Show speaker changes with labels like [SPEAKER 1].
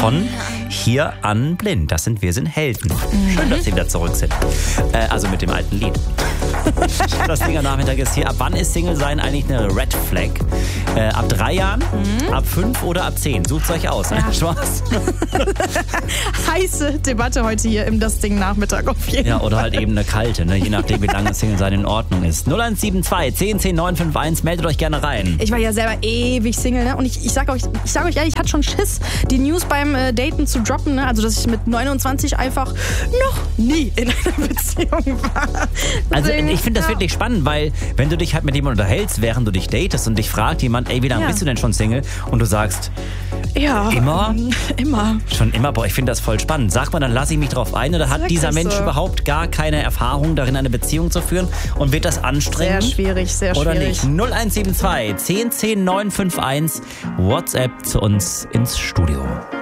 [SPEAKER 1] von Hier an Blind. Das sind Wir sind Helden. Schön, dass Sie wieder zurück sind. Also mit dem alten Lied. Das Ding am Nachmittag ist hier. Ab wann ist Single sein eigentlich eine Red Flag? Ab 3 Jahren? Ab 5 oder ab 10? Sucht's euch aus. Ja. Spaß.
[SPEAKER 2] Heiße Debatte heute hier im Das Ding Nachmittag auf jeden Fall.
[SPEAKER 1] Ja, oder halt eben eine kalte, ne? Je nachdem, wie lange Single sein in Ordnung ist. 0172 10 10 951, meldet euch gerne rein.
[SPEAKER 2] Ich war ja selber ewig Single, ne? Und ich sag euch ehrlich, ich hatte schon Schiss, die News beim Daten zu droppen, ne? Also, dass ich mit 29 einfach noch nie in einer Beziehung war.
[SPEAKER 1] Also, ich finde das wirklich spannend, weil wenn du dich halt mit jemandem unterhältst, während du dich datest und dich fragt jemand, ey, wie lange bist du denn schon Single? Und du sagst, immer?
[SPEAKER 2] Immer.
[SPEAKER 1] Schon immer? Boah, ich finde das voll spannend. Sagt man, dann lasse ich mich drauf ein oder hat dieser Mensch überhaupt gar keine Erfahrung darin, eine Beziehung zu führen und wird das anstrengend?
[SPEAKER 2] Sehr schwierig.
[SPEAKER 1] Oder nicht? 0172 10 10 951 WhatsApp zu uns ins Studio.